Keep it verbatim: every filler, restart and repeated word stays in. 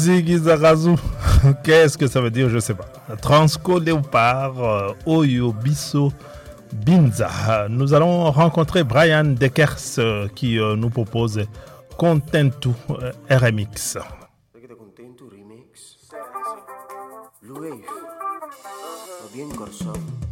Ziggy Zarazu, qu'est-ce que ça veut dire? Je sais pas. Transco Léopard, euh, Oyo Bisso Binza. Nous allons rencontrer Brian Deckers euh, qui euh, nous propose Contentu euh, R M X. Contentu remix. Lueif. O bien Corsón.